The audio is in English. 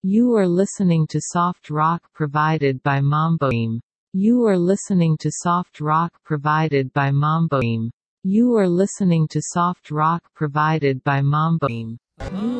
You are listening to soft rock provided by Mamboim. You are listening to soft rock provided by Mamboim. You are listening to soft rock provided by Mamboim.